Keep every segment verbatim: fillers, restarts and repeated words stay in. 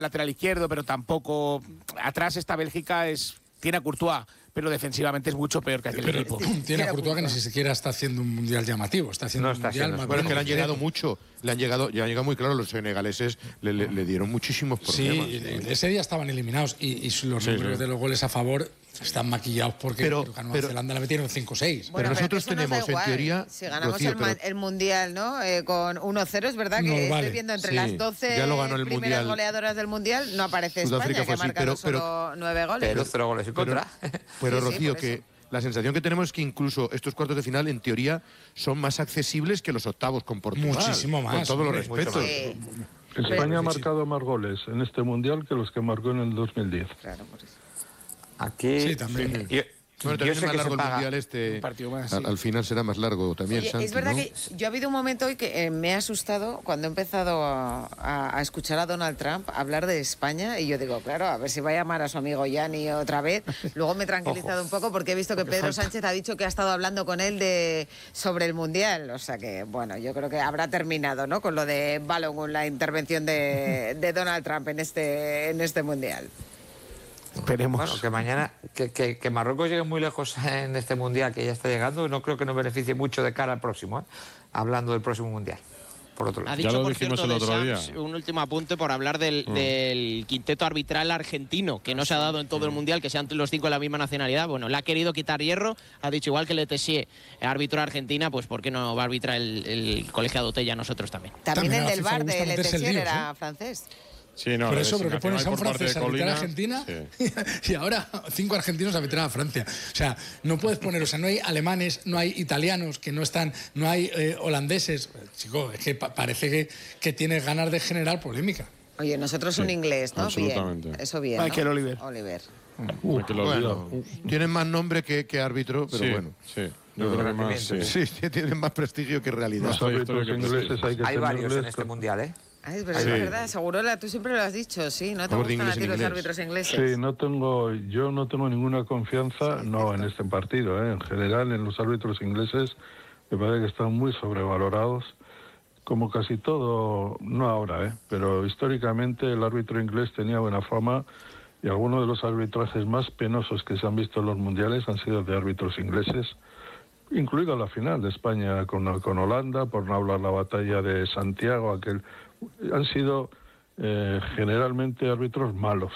lateral izquierdo, pero tampoco... Atrás esta Bélgica es tiene a Courtois, pero defensivamente es mucho peor que aquel pero equipo. Tiene a Courtois que ni siquiera está haciendo un mundial llamativo, está haciendo no un está mundial haciendo, más Bueno, bien que le han llegado discreto. mucho, le han llegado, ya han llegado muy claro, los senegaleses le, le, le dieron muchísimos problemas. Sí, ese día estaban eliminados y, y los Sí, números sí. de los goles a favor están maquillados porque Pero- ganó Nueva pero- Zelanda, la metieron cinco seis. Bueno, Pero nosotros que eso nos da tenemos, en igual. teoría, Si ganamos Rocío, el, ma- pero- el Mundial, ¿no? Eh, con uno cero, es verdad que No estoy vale. viendo entre Sí, las doce ya lo ganó el primeras Mundial. goleadoras del Mundial, no aparece Sudáfrica España, que fue ha así, marcado pero- solo nueve goles. Pero cero goles en contra. Pero Sí, sí, Rocío, por que eso. la sensación que tenemos es que incluso estos cuartos de final, en teoría, son más accesibles que los octavos con Portugal. Muchísimo más, Con todos los hombre, mucho respetos. Sí, España ha Sí, sí. marcado más goles en este mundial que los que marcó en el dos mil diez. claro, por eso. Aquí. Sí, también. Yo, Bueno, yo también sé es más que se largo el paga. mundial este. Un partido más, al, sí. al final será más largo también, Oye, Santi, es verdad ¿no? que yo ha habido un momento hoy que eh, me he asustado cuando he empezado a, a- a escuchar a Donald Trump hablar de España y yo digo, claro, a ver si va a llamar a su amigo Gianni otra vez. Luego me he tranquilizado un poco porque he visto que Pedro Sánchez ha dicho que ha estado hablando con él de sobre el Mundial. O sea que, bueno, yo creo que habrá terminado, ¿no? Con lo de Balogun, la intervención de, de Donald Trump en este, en este Mundial. Esperemos. Bueno, que mañana, que, que, que Marruecos llegue muy lejos en este mundial que ya está llegando, no creo que nos beneficie mucho de cara al próximo, ¿eh? Hablando del próximo mundial. Por otro Ha lado. dicho, Ya lo por dijimos cierto, el de otro Sams, día. un último apunte por hablar del, del quinteto arbitral argentino, que no se ha dado en todo el Mundial, que sean los cinco de la misma nacionalidad. Bueno, le ha querido quitar hierro, ha dicho igual que Le Tessier arbitró a Argentina, pues ¿por qué no va a arbitrar el, el colegiado Tella nosotros también? También, También a el la del FIFA bar le gusta de Le meterse en Tessier líos, era ¿eh? francés. Sí, no, Por la eso, porque designación pones a un por parte francés de a arbitrar a Colina, Argentina sí. y ahora cinco argentinos a arbitrar a Francia. O sea, no puedes poner, o sea, no hay alemanes, no hay italianos que no están, no hay eh, holandeses. Chico, es que pa- parece que, que tienes ganas de generar polémica. Oye, nosotros un inglés, ¿no? absolutamente. Bien, eso bien, Michael ¿no? Oliver. Oliver. Hay que lo Bueno, diga. tienen más nombre que, que árbitro, pero Sí, bueno. sí. Yo creo que más, sí. Sí, sí, tienen más prestigio que realidad. Los Más trayectoria árbitros que ingleses hay que Hay varios en tenerles este mundial, ¿eh? Ay, pero Sí. es verdad, Segurola, tú siempre lo has dicho, sí, ¿no te Vamos de gustan a inglés ti en los inglés. árbitros ingleses? Sí, no tengo, yo no tengo ninguna confianza, no en este partido, ¿eh? En general en los árbitros ingleses me parece que están muy sobrevalorados, como casi todo, no ahora, ¿eh? Pero históricamente el árbitro inglés tenía buena fama y algunos de los arbitrajes más penosos que se han visto en los mundiales han sido de árbitros ingleses, incluida la final de España con, con Holanda, por no hablar la batalla de Santiago, aquel han sido eh, generalmente árbitros malos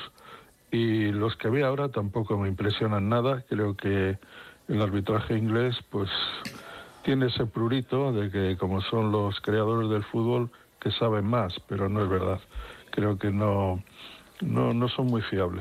y los que veo ahora tampoco me impresionan nada. Creo que el arbitraje inglés pues tiene ese prurito de que como son los creadores del fútbol que saben más, pero no es verdad. Creo que no no, no son muy fiables.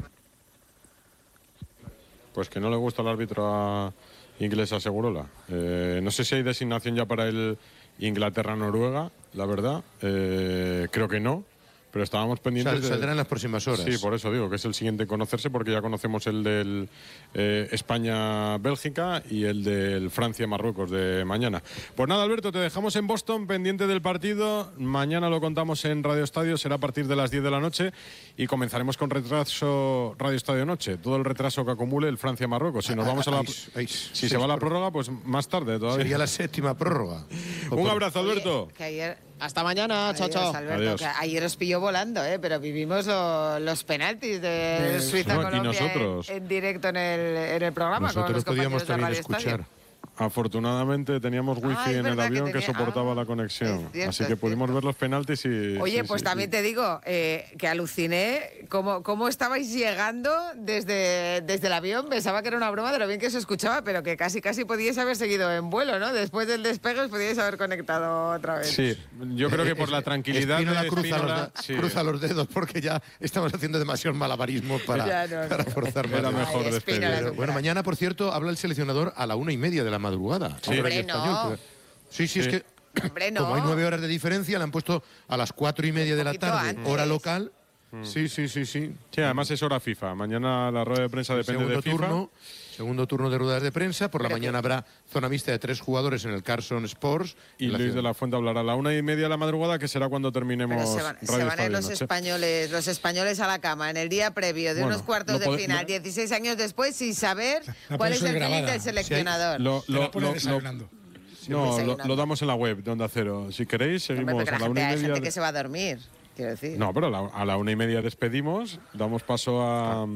Pues que no le gusta el árbitro a inglés a Segurola. Eh, no sé si hay designación ya para el Inglaterra-Noruega, la verdad. Eh, creo que no, pero estábamos pendientes Sal- de... Saldrá en las próximas horas. Sí, por eso digo que es el siguiente en conocerse, porque ya conocemos el del eh, España-Bélgica y el del Francia-Marruecos de mañana. Pues nada, Alberto, te dejamos en Boston, pendiente del partido. Mañana lo contamos en Radio Estadio, será a partir de las diez de la noche y comenzaremos con retraso Radio Estadio Noche. Todo el retraso que acumule el Francia-Marruecos. Si nos vamos a la... Ay, ay, Si seis se va a la por- prórroga, pues más tarde todavía. Sería la séptima prórroga. Un abrazo, Alberto. Oye, que ayer... Hasta mañana, chao, Adiós, chao. Alberto, Adiós. que ayer os pilló volando, ¿eh? Pero vivimos lo- los penaltis de Eh, Suiza-Colombia no, y nosotros. en, en directo en el, en el programa con Nosotros los podíamos compañeros de también Radio escuchar. Estadio. Afortunadamente teníamos wifi Ah, es en el verdad que avión que, tenía- soportaba ah, la conexión. es cierto, Así es que pudimos cierto. ver los penaltis y... Oye, sí, pues sí, también sí. te digo eh, que aluciné cómo, cómo estabais llegando desde, desde el avión. Pensaba que era una broma de lo bien que se escuchaba, pero que casi casi podíais haber seguido en vuelo, ¿no? Después del despegue os podíais haber conectado otra vez. Sí, yo creo que por la tranquilidad Espínola de cruza, Espínola, los, sí. cruza los dedos porque ya estamos haciendo demasiado malabarismo para, Ya, no, no. para forzar más. Era dedos. mejor Ay, despedir. Espínola, Pero, bueno, mañana, por cierto, habla el seleccionador a la una y media de la madrugada. Sí. Horario Hombre, español, no. pero- Sí, sí, es Sí. que Hombre, no. como hay nueve horas de diferencia, le han puesto a las cuatro y media de la poquito tarde, antes. hora local. Sí, sí, sí, sí. Sí, además es hora FIFA. Mañana la rueda de prensa depende Segundo de FIFA. turno, segundo turno de ruedas de prensa. Por la Pero mañana habrá zona mixta de tres jugadores en el Carson Sports. Y en la Luis ciudad. de la Fuente hablará a la una y media de la madrugada, que será cuando terminemos Pero se van, se Radio van a ir Estadio los Noche. españoles, los españoles a la cama en el día previo de Bueno, unos cuartos lo de pode- final, lo- dieciséis años después, sin saber La cuál pones es el hoy feeling grabada. del seleccionador. Lo, Te lo- la pones lo- lo- desayunando. no, lo, desayunando. lo damos en la web de Onda Cero. Si queréis, Hombre, seguimos porque a la la gente, una y hay media. gente que se va a dormir. quiero decir. No, pero a la, a la una y media despedimos, damos paso a...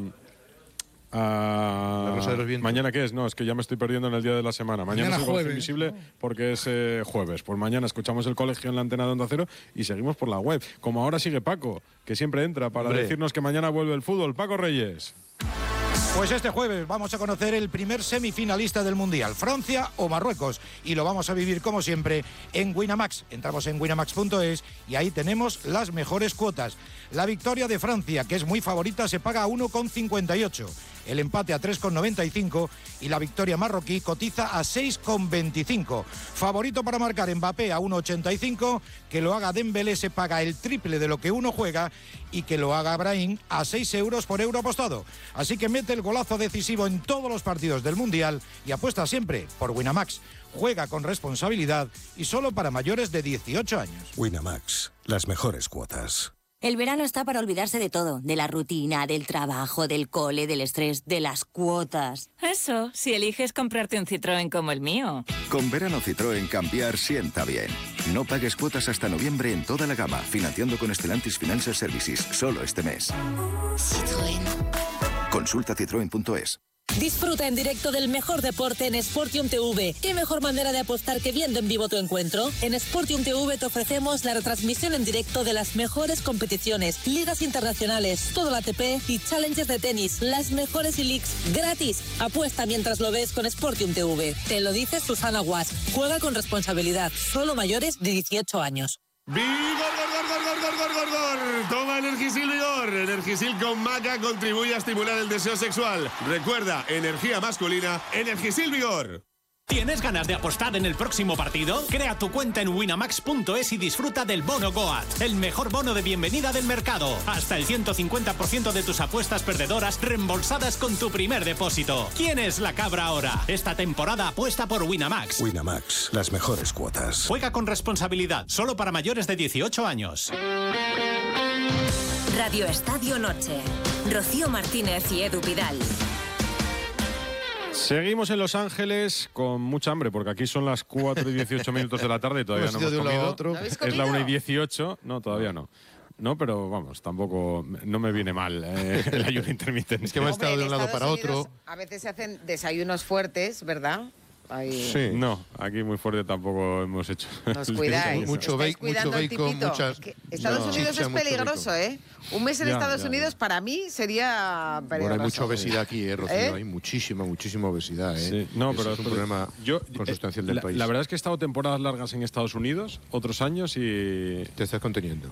a... La Rosa de los Vientos. ¿Mañana qué es? No, es que ya me estoy perdiendo en el día de la semana. Mañana, Mañana es el Colegio jueves. Invisible porque es eh, jueves. Pues mañana escuchamos el colegio en la antena de Onda Cero y seguimos por la web. Como ahora sigue Paco, que siempre entra para Hombre. decirnos que mañana vuelve el fútbol. Paco Reyes. Pues este jueves vamos a conocer el primer semifinalista del Mundial, Francia o Marruecos, y lo vamos a vivir como siempre en Winamax. Entramos en winamax punto es y ahí tenemos las mejores cuotas. La victoria de Francia, que es muy favorita, se paga a uno coma cincuenta y ocho. El empate a tres coma noventa y cinco y la victoria marroquí cotiza a seis coma veinticinco. Favorito para marcar Mbappé a uno coma ochenta y cinco, que lo haga Dembélé se paga el triple de lo que uno juega y que lo haga Brahim a seis euros por euro apostado. Así que mete el golazo decisivo en todos los partidos del Mundial y apuesta siempre por Winamax. Juega con responsabilidad y solo para mayores de dieciocho años. Winamax, las mejores cuotas. El verano está para olvidarse de todo, de la rutina, del trabajo, del cole, del estrés, de las cuotas. Eso, si eliges comprarte un Citroën como el mío. Con verano Citroën cambiar sienta bien. No pagues cuotas hasta noviembre en toda la gama, financiando con Stellantis Financial Services, solo este mes. Citroën. Consulta citroen punto es. Disfruta en directo del mejor deporte en Sportium T V. ¿Qué mejor manera de apostar que viendo en vivo tu encuentro? En Sportium T V te ofrecemos la retransmisión en directo de las mejores competiciones, ligas internacionales, todo la A T P y challenges de tenis, las mejores e-leagues gratis. Apuesta mientras lo ves con Sportium T V. Te lo dice Susana Guas. Juega con responsabilidad. Solo mayores de dieciocho años. ¡Vigor, gor, gor, gor, gor, gor, gor, gor! Toma Energisil Vigor. Energisil con maca contribuye a estimular el deseo sexual. Recuerda, energía masculina, Energisil Vigor. ¿Tienes ganas de apostar en el próximo partido? Crea tu cuenta en winamax punto es y disfruta del bono Goat, el mejor bono de bienvenida del mercado. Hasta el ciento cincuenta por ciento de tus apuestas perdedoras reembolsadas con tu primer depósito. ¿Quién es la cabra ahora? Esta temporada apuesta por Winamax. Winamax, las mejores cuotas. Juega con responsabilidad, solo para mayores de dieciocho años. Radio Estadio Noche. Rocío Martínez y Edu Pidal. Seguimos en Los Ángeles con mucha hambre, porque aquí son las cuatro y dieciocho minutos de la tarde y todavía no Hemos hemos ido de un lado a comido. otro. ¿No habéis Es la comido? una y dieciocho. No, todavía no. No, pero vamos, tampoco no me viene mal eh, el ayuno intermitente. Es que hemos Hombre, estado de en un lado Estados para Unidos otro. A veces se hacen desayunos fuertes, ¿verdad? Ahí. Sí. No, aquí muy fuerte tampoco hemos hecho. Nos cuidáis. Mucho Estáis bacon, cuidando mucho el bacon, tipito. muchas- Que Estados No. Unidos Chicha, es mucho peligroso, ¿eh? Un mes en Ya, Estados ya, Unidos para mí sería peligroso. Bueno, hay mucha obesidad aquí, eh, Rocío. ¿Eh? Hay muchísima, muchísima obesidad, ¿eh? Sí, no, Ese pero es un pero problema yo, consustancial eh, del la, país. La verdad es que he estado temporadas largas en Estados Unidos, otros años y... Te estás conteniendo.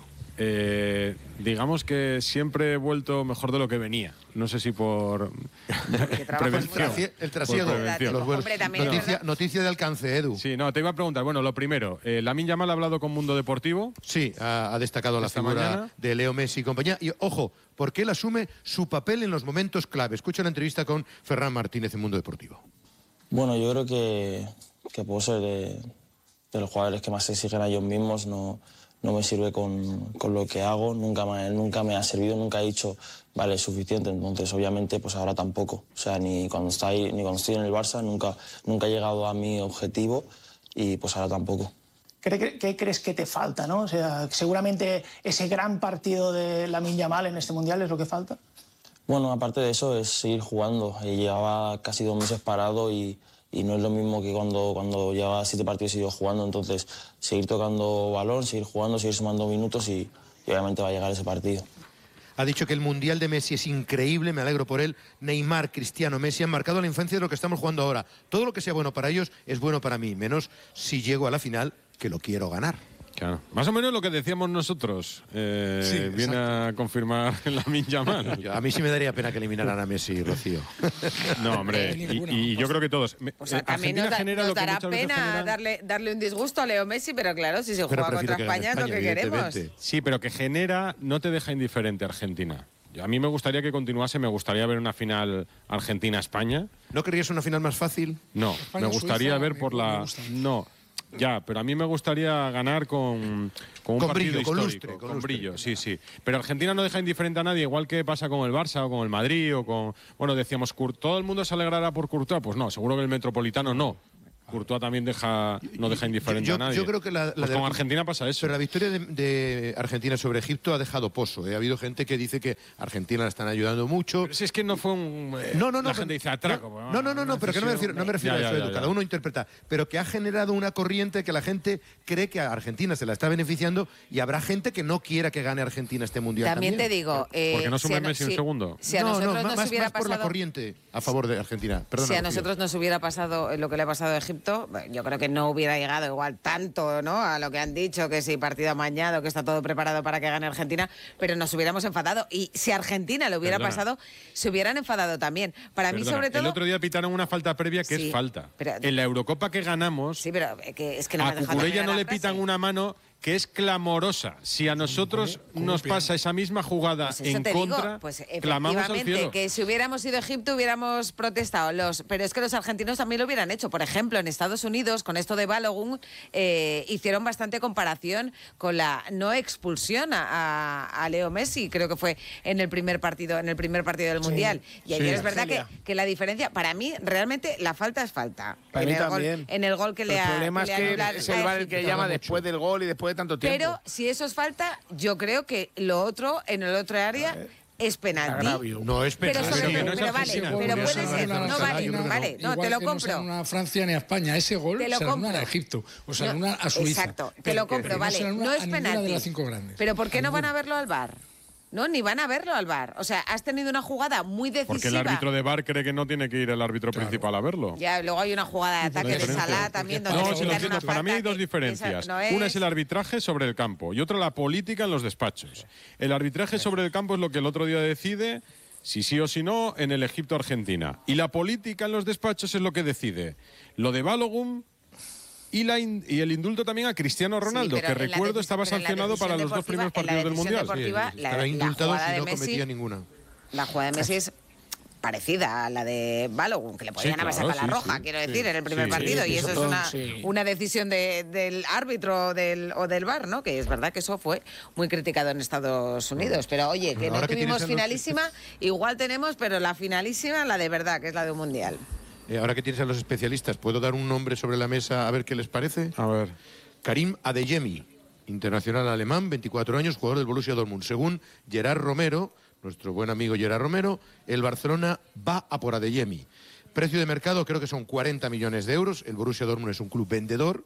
Eh, digamos que siempre he vuelto mejor de lo que venía. No sé si por prevención. Traci- El trasiego. Por prevención. Los vuelos. Hombre, también es noticia, verdad. noticia de alcance, Edu. Sí, no, te iba a preguntar. Bueno, lo primero, eh, Lamine Yamal ha hablado con Mundo Deportivo. Sí, ha, ha destacado la Esta figura mañana. de Leo Messi y compañía. Y ojo, porque él asume su papel en los momentos clave. Escucha la entrevista con Ferran Martínez en Mundo Deportivo. Bueno, yo creo que, que puedo ser de, de los jugadores que más se exigen a ellos mismos. No, no me sirve con, con lo que hago. Nunca me, nunca me ha servido, nunca he dicho, vale, es suficiente. Entonces, obviamente, pues ahora tampoco. O sea, ni cuando, está ahí, ni cuando estoy en el Barça, nunca, nunca he llegado a mi objetivo y pues ahora tampoco. ¿Qué, ¿Qué crees que te falta, no? O sea, seguramente ese gran partido de Lamine Yamal en este Mundial es lo que falta. Bueno, aparte de eso, es seguir jugando. Eh, Llevaba casi dos meses parado y, y no es lo mismo que cuando, cuando llevaba siete partidos y sigo jugando. Entonces, seguir tocando balón, seguir jugando, seguir sumando minutos y, y obviamente va a llegar ese partido. Ha dicho que el Mundial de Messi es increíble, me alegro por él. Neymar, Cristiano, Messi han marcado la infancia de lo que estamos jugando ahora. Todo lo que sea bueno para ellos es bueno para mí, menos si llego a la final, que lo quiero ganar. Claro. Más o menos lo que decíamos nosotros. Eh, Sí, viene exacto. a confirmar Lamine Yamal. A mí sí me daría pena que eliminaran a Messi, Rocío. No, hombre, y, y yo creo que todos. Me- O sea, eh, también Argentina nos, da- genera nos lo que dará muchas veces pena genera- darle, darle un disgusto a Leo Messi, pero claro, si se Pero juega prefiero contra que gane España es lo que España, queremos. Sí, pero que genera, no te deja indiferente Argentina. A mí me gustaría que continuase, me gustaría ver una final Argentina-España. ¿No querrías una final más fácil? No, me gustaría España-Suiza, ver por me- me la... gusta. No, ya, pero a mí me gustaría ganar con, con un Con partido brillo, con histórico, lustre, con con lustre. brillo, sí, sí. Pero Argentina no deja indiferente a nadie, igual que pasa con el Barça o con el Madrid o con... Bueno, decíamos, Cour- ¿todo el mundo se alegrará por Courtois? Pues no, seguro que el Metropolitano no. Courtois también deja, no deja indiferente yo, a nadie. Yo creo que la, la pues de, con Argentina pasa eso. Pero la victoria de, de Argentina sobre Egipto ha dejado pozo. ¿eh? Ha habido gente que dice que Argentina la están ayudando mucho. Pero si es que no fue un... Eh, no, no, no. La gente dice atraco. No, no, no, no, no pero que no me refiero, no me refiero ya, a eso, ya, Edu. ya, Cada ya. uno interpreta. Pero que ha generado una corriente que la gente cree que a Argentina se la está beneficiando y habrá gente que no quiera que gane Argentina este Mundial También, también. te digo... Eh, ¿Por qué no si sube a, Messi un si, segundo? Si a no, nosotros no, nos más, hubiera más por la pasado... corriente a favor de Argentina. Perdona, Si a Rocío. nosotros nos hubiera pasado lo que le ha pasado a Egipto, yo creo que no hubiera llegado igual tanto, ¿no? A lo que han dicho, que si partido amañado, que está todo preparado para que gane Argentina, pero nos hubiéramos enfadado. Y si a Argentina le hubiera Perdona. pasado, se hubieran enfadado también. Para mí, Perdona, sobre todo... El otro día pitaron una falta previa que Sí, es falta. pero- En la Eurocopa que ganamos, Sí, pero eh, que es que no me a ha dejado Cucurella terminar no la le frase. pitan una mano que es clamorosa. Si a nosotros nos pasa esa misma jugada Pues eso en te contra, digo, pues clamamos al efectivamente, cielo. que si hubiéramos ido a Egipto hubiéramos protestado. Los, pero es que los argentinos también lo hubieran hecho. Por ejemplo, en Estados Unidos, con esto de Balogun, eh, hicieron bastante comparación con la no expulsión a, a- a Leo Messi, creo que fue en el primer partido, en el primer partido del Sí, Mundial. Y ayer sí. es verdad que, Argelia. que la diferencia, para mí, realmente la falta es falta. Para en, mí el gol, también. en el gol que Pero le ha el problema que es le que anula es a el VAR el que Egipto. llama después del gol y después de tanto tiempo. Pero si eso es falta, yo creo que lo otro, en el otro área, es penalti. Agravio. No es Pero, penalti. sobre- Pero no es pero vale, Argentina. pero Ese puede gol ser. no es No Argentina, vale, yo creo que vale, no, Igual te lo que no se compro. anula a Francia ni a España. Ese gol Te lo se lo anulan compro. a Egipto o se lo No, anulan a Suiza. Exacto, te Pero lo que compro, no vale. se lo No anulan es a ninguna penalti. de las cinco grandes. Pero ¿por qué A no van ninguna. a verlo al VAR? No, ni van a verlo al VAR. O sea, has tenido una jugada muy decisiva. Porque el árbitro de V A R cree que no tiene que ir el árbitro principal a verlo. Ya, luego hay una jugada de ataque de diferencia. Salah también donde No, le sí, lo quitan entiendo. una Para mí hay falta dos que- diferencias. esa no es- Una es el arbitraje sobre el campo y otra la política en los despachos. El arbitraje sobre el campo es lo que el otro día decide si sí o si no en el Egipto-Argentina. Y la política en los despachos es lo que decide. Lo de Balogun y, la in- y el indulto también a Cristiano Ronaldo, pero que en la recuerdo decisión- estaba pero en la sancionado para decisión los dos primeros deportiva- en la partidos del decisión Mundial. deportiva, Sí, la- estaba la indultado jugada si de no Messi- cometía ninguna. La jugada de Messi es parecida a la de Balogun, que le podían haber claro, sacado la sí, roja, sí, quiero sí. decir, en el primer Sí, partido. sí, y eso es son- una, sí. una decisión de- del árbitro del, o del VAR, ¿no? Que es verdad que eso fue muy criticado en Estados Unidos. Pero oye, que no Ahora que tuvimos tienes a los- finalísima, igual tenemos, pero la finalísima, la de verdad, que es la de un mundial. Eh, ahora que tienes a los especialistas, ¿puedo dar un nombre sobre la mesa a ver qué les parece? A ver. Karim Adeyemi, internacional alemán, veinticuatro años, jugador del Borussia Dortmund. Según Gerard Romero, nuestro buen amigo Gerard Romero, el Barcelona va a por Adeyemi. Precio de mercado creo que son cuarenta millones de euros. El Borussia Dortmund es un club vendedor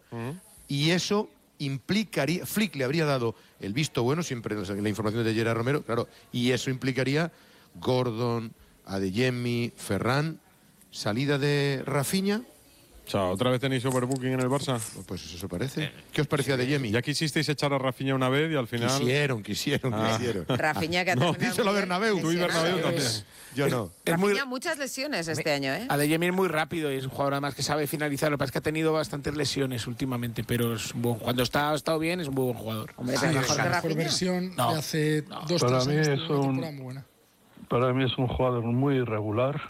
y eso implicaría, Flick le habría dado el visto bueno, siempre la la información de Gerard Romero, claro, y eso implicaría Gordon, Adeyemi, Ferran, salida de Rafinha. O sea, ¿otra vez tenéis overbooking en el Barça? Pues eso parece. ¿Qué os parecía de Adeyemi? Ya quisisteis echar a Rafinha una vez y al final... Quisieron, quisieron, Ah. quisieron. Rafinha que ha No, terminado el díselo a Mundial Bernabéu. Tú y lesionado. Bernabéu también. Es- Yo no. Es muy, Rafinha, muchas lesiones este año, ¿eh? Adeyemi es muy rápido y es un jugador además que sabe finalizar. Lo que pasa es que ha tenido bastantes lesiones últimamente, pero es un buen- cuando está, ha estado bien es un muy buen jugador. Hombre, Sí, pero es mejor la que mejor Rafinha. versión No, de hace dos Para tres mí años. es tuvo una un- temporada muy buena. Para mí es un jugador muy irregular,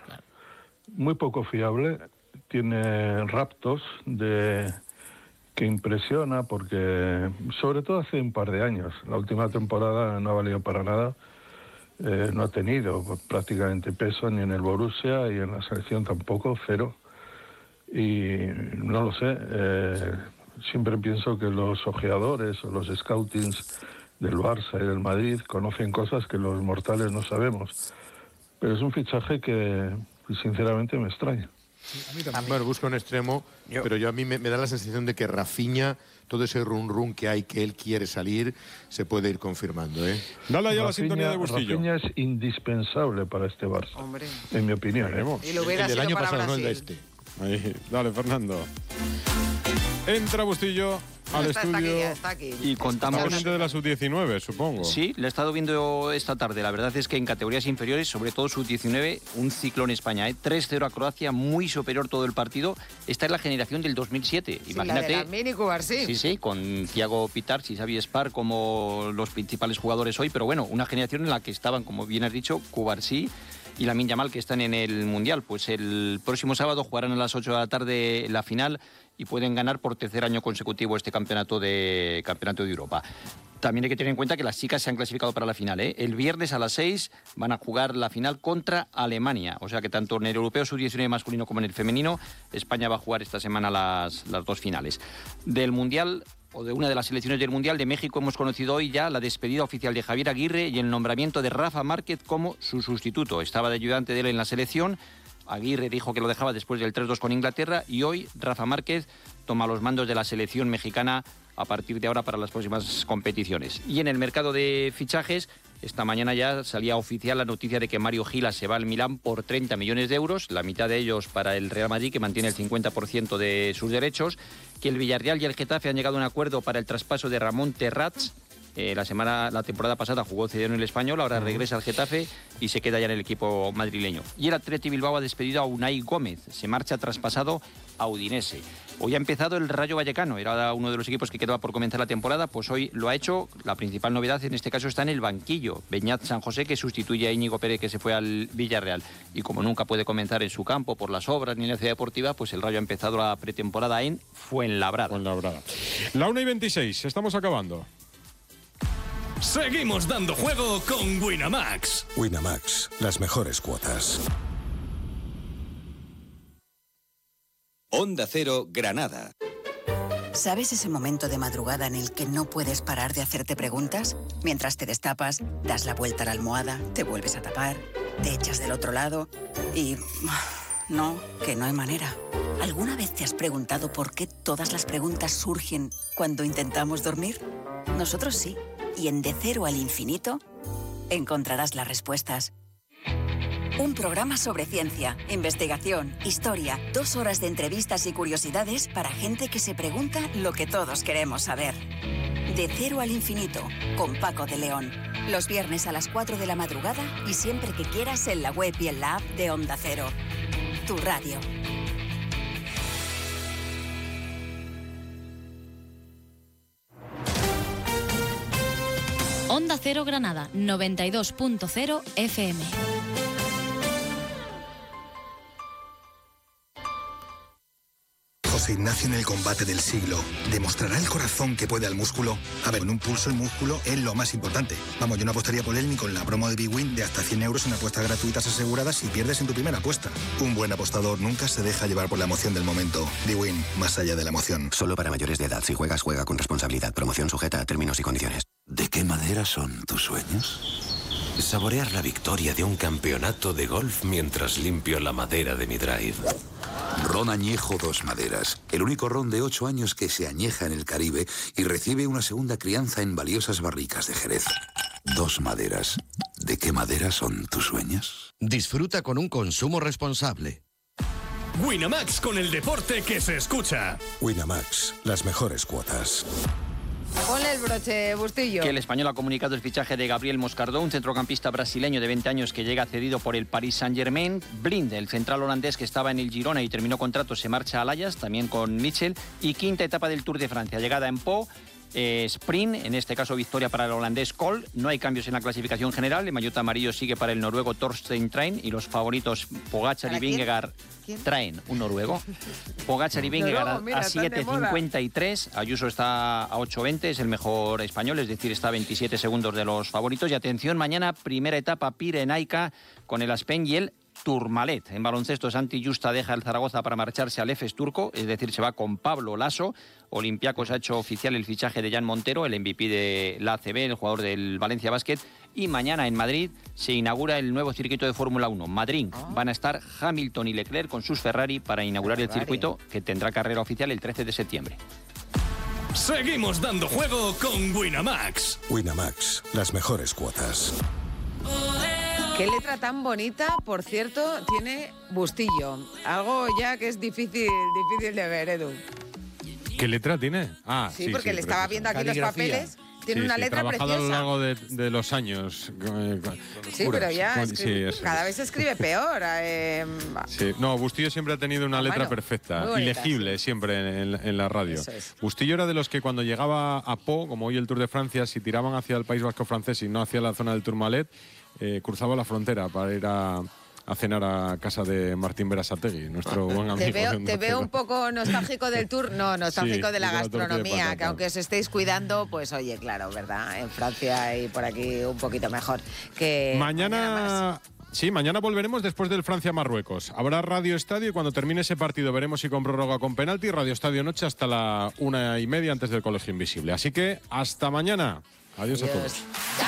muy poco fiable, tiene raptos de que impresiona porque, sobre todo hace un par de años, la última temporada no ha valido para nada, eh, no ha tenido prácticamente peso ni en el Borussia y en la selección tampoco, cero. Y no lo sé, eh, siempre pienso que los ojeadores o los scoutings del Barça y del Madrid conocen cosas que los mortales no sabemos. Pero es un fichaje que sinceramente me extraña. Bueno, busco un extremo, pero yo a mí me, me da la sensación de que Rafinha, todo ese run run que hay, que él quiere salir, se puede ir confirmando, ¿eh? Dale ya la Rafinha- sintonía de Bustillo. Rafinha es indispensable para este Barça, Hombre. en mi opinión. ¿eh? Y lo hubiera El del sido año para pasado, no el de Brasil. este. Ahí, dale, Fernando. Entra Bustillo al Está, está aquí, estudio. ya, está aquí. Y contamos... Está pendiente de la sub diecinueve, supongo. Sí, le he estado viendo esta tarde. La verdad es que en categorías inferiores, sobre todo sub diecinueve, un ciclón España. ¿eh? tres cero a Croacia, muy superior todo el partido. Esta es la generación del dos mil siete. Sí, Imagínate. la de la Mini Cubarsí. Sí, sí, con Thiago Pitarch y Xavi Spar como los principales jugadores hoy, pero bueno, una generación en la que estaban, como bien has dicho, Cubarsí y Lamine Yamal, que están en el Mundial. Pues el próximo sábado jugarán a las ocho de la tarde la final y pueden ganar por tercer año consecutivo este campeonato de, campeonato de Europa. También hay que tener en cuenta que las chicas se han clasificado para la final, ¿eh? El viernes a las seis van a jugar la final contra Alemania. O sea que tanto en el europeo sub diecinueve masculino como en el femenino, España va a jugar esta semana las, las dos finales. Del Mundial, o de una de las selecciones del Mundial de México, hemos conocido hoy ya la despedida oficial de Javier Aguirre y el nombramiento de Rafa Márquez como su sustituto. Estaba de ayudante de él en la selección. Aguirre dijo que lo dejaba después del tres dos con Inglaterra y hoy Rafa Márquez toma los mandos de la selección mexicana a partir de ahora para las próximas competiciones. Y en el mercado de fichajes, esta mañana ya salía oficial la noticia de que Mario Gila se va al Milán por treinta millones de euros, la mitad de ellos para el Real Madrid, que mantiene el cincuenta por ciento de sus derechos, que el Villarreal y el Getafe han llegado a un acuerdo para el traspaso de Ramón Terrats. Eh, la semana, la temporada pasada jugó cedido en el Español, ahora regresa al Getafe y se queda ya en el equipo madrileño. Y el Athletic Bilbao ha despedido a Unai Gómez, se marcha traspasado a Udinese. Hoy ha empezado el Rayo Vallecano, era uno de los equipos que quedaba por comenzar la temporada, pues hoy lo ha hecho. La principal novedad en este caso está en el banquillo, Beñat San José, que sustituye a Íñigo Pérez, que se fue al Villarreal. Y como nunca puede comenzar en su campo por las obras ni en la ciudad deportiva, pues el Rayo ha empezado la pretemporada en Fuenlabrada. Fuenlabrada. La una y veintiséis, estamos acabando. Seguimos dando juego con Winamax. Winamax, las mejores cuotas. Onda Cero, Granada. ¿Sabes ese momento de madrugada en el que no puedes parar de hacerte preguntas? Mientras te destapas, das la vuelta a la almohada, te vuelves a tapar, te echas del otro lado y... no, que no hay manera. ¿Alguna vez te has preguntado por qué todas las preguntas surgen cuando intentamos dormir? Nosotros sí. Y en De Cero al Infinito encontrarás las respuestas. Un programa sobre ciencia, investigación, historia, dos horas de entrevistas y curiosidades para gente que se pregunta lo que todos queremos saber. De Cero al Infinito, con Paco de León. Los viernes a las cuatro de la madrugada y siempre que quieras en la web y en la app de Onda Cero. Tu radio. Onda Cero Granada, noventa y dos punto cero F M. José Ignacio en el combate del siglo. ¿Demostrará el corazón que puede al músculo? A ver, en un pulso el músculo es lo más importante. Vamos, yo no apostaría por él ni con la promo de Big Win de hasta cien euros en apuestas gratuitas aseguradas si pierdes en tu primera apuesta. Un buen apostador nunca se deja llevar por la emoción del momento. Big Win, más allá de la emoción. Solo para mayores de edad. Si juegas, juega con responsabilidad. Promoción sujeta a términos y condiciones. ¿De qué madera son tus sueños? Saborear la victoria de un campeonato de golf mientras limpio la madera de mi drive. Ron Añejo Dos Maderas, el único ron de ocho años que se añeja en el Caribe y recibe una segunda crianza en valiosas barricas de Jerez. Dos Maderas. ¿De qué madera son tus sueños? Disfruta con un consumo responsable. Winamax, con el deporte que se escucha. Winamax, las mejores cuotas. Ponle el broche, Bustillo. Que el Español ha comunicado el fichaje de Gabriel Moscardó, un centrocampista brasileño de veinte años que llega cedido por el Paris Saint-Germain. Blind, el central holandés que estaba en el Girona y terminó contrato, se marcha al Ajax, también con Mitchell. Y quinta etapa del Tour de Francia, llegada en Pau. Eh, sprint, en este caso victoria para el holandés Kohl. No hay cambios en la clasificación general. El maillot amarillo sigue para el noruego Torstein Train y los favoritos Pogačar y Vingegaard. Traen un noruego. Pogačar y Vingegaard a siete cincuenta y tres. Ayuso está a ocho veinte, es el mejor español, es decir, está a veintisiete segundos de los favoritos. Y atención, mañana primera etapa Pirenaica con el Aspen y el Tourmalet. En baloncesto, Santi Justa deja el Zaragoza para marcharse al Efes turco, es decir, se va con Pablo Lasso. Olympiacos ha hecho oficial el fichaje de Jan Montero, el M V P de la A C B, el jugador del Valencia Basket. Y mañana en Madrid se inaugura el nuevo circuito de Fórmula uno. Madrid. Van a estar Hamilton y Leclerc con sus Ferrari para inaugurar el circuito, que tendrá carrera oficial el trece de septiembre. Seguimos dando juego con Winamax. Winamax, las mejores cuotas. Qué letra tan bonita, por cierto, tiene Bustillo. Algo ya que es difícil, difícil de ver, Edu. ¿Qué letra tiene? Ah, Sí, sí, porque sí, le estaba viendo aquí los papeles. Tiene Sí, una sí, letra trabajado preciosa. a lo largo de, de los años. eh, con- Sí, puras. pero ya Con- escri- sí, eso cada es. vez se escribe peor. eh, Sí. No, Bustillo siempre ha tenido una letra mano. perfecta, Muy bonita, ilegible siempre en, en- en la radio. Eso es. Bustillo era de los que cuando llegaba a Pau, como hoy el Tour de Francia, si tiraban hacia el País Vasco francés y no hacia la zona del Tourmalet, eh, cruzaba la frontera para ir a, a cenar a casa de Martín Berasategui, nuestro buen amigo. Te veo, de te Onda veo Cero. un poco nostálgico del tour, no, nostálgico Sí, de la de la tortilla de gastronomía, patata. que aunque os estéis cuidando, pues oye, claro, ¿verdad? En Francia y por aquí un poquito mejor que Mañana... Sí, mañana volveremos después del Francia-Marruecos. Habrá Radio Estadio y cuando termine ese partido veremos si con prórroga o con penalti. Radio Estadio Noche hasta la una y media antes del Colegio Invisible. Así que hasta mañana. Adiós, Adiós. a todos.